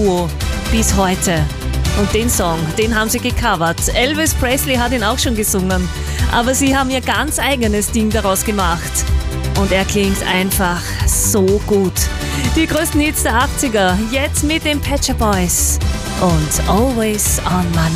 Duo bis heute. Und den Song, den haben sie gecovert. Elvis Presley hat ihn auch schon gesungen, aber sie haben ihr ganz eigenes Ding daraus gemacht. Und er klingt einfach so gut. Die größten Hits der 80er, jetzt mit den Pet Shop Boys und Always on My Mind.